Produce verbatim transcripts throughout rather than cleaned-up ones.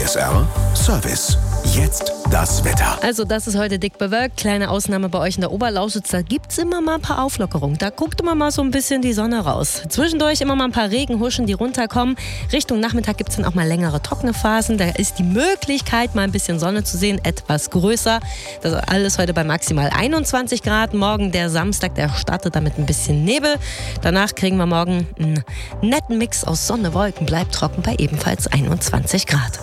S R Service. Jetzt das Wetter. Also das ist heute dick bewölkt. Kleine Ausnahme bei euch in der Oberlausitz. Da gibt es immer mal ein paar Auflockerungen. Da guckt immer mal so ein bisschen die Sonne raus. Zwischendurch immer mal ein paar Regenhuschen, die runterkommen. Richtung Nachmittag gibt es dann auch mal längere trockene Phasen. Da ist die Möglichkeit, mal ein bisschen Sonne zu sehen, etwas größer. Das ist alles heute bei maximal einundzwanzig Grad. Morgen der Samstag, der startet damit ein bisschen Nebel. Danach kriegen wir morgen einen netten Mix aus Sonne, Wolken. Bleibt trocken bei ebenfalls einundzwanzig Grad.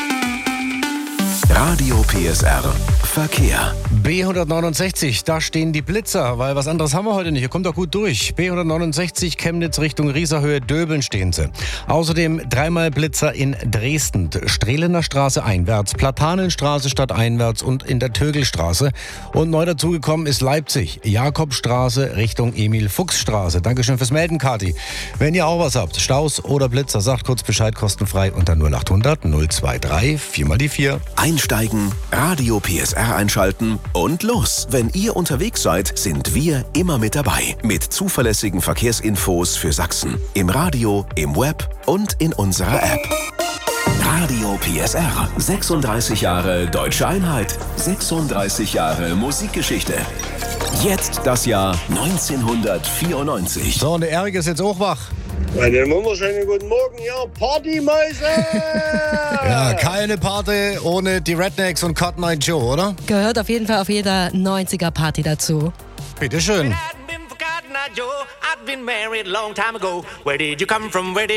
Radio P S R Verkehr. B hundertneunundsechzig, da stehen die Blitzer, weil was anderes haben wir heute nicht. Ihr kommt doch gut durch. B hundertneunundsechzig, Chemnitz Richtung Rieserhöhe, Döbeln stehen sie. Außerdem dreimal Blitzer in Dresden, Strehlener Straße einwärts, Platanenstraße stadteinwärts und in der Tögelstraße. Und neu dazugekommen ist Leipzig, Jakobstraße Richtung Emil-Fuchs-Straße. Dankeschön fürs Melden, Kathi. Wenn ihr auch was habt, Staus oder Blitzer, sagt kurz Bescheid, kostenfrei unter null acht hundert null zwei drei vier mal die vier. Einsteigen, Radio P S R einschalten und los. Wenn ihr unterwegs seid, sind wir immer mit dabei. Mit zuverlässigen Verkehrsinfos für Sachsen. Im Radio, im Web und in unserer App. Radio P S R. sechsunddreißig Jahre Deutsche Einheit. sechsunddreißig Jahre Musikgeschichte. Jetzt das Jahr neunzehnhundertvierundneunzig. So, und der Erik ist jetzt auch wach. Einen wunderschönen guten Morgen, ja, Partymäuse! Ja, keine Party ohne die Rednecks und Cotton Eye Joe, oder? Gehört auf jeden Fall auf jeder neunziger-Party dazu. Bitteschön. I'd been for Cotton Eye Joe. I'd been married a long time ago. Where did you come from? Where did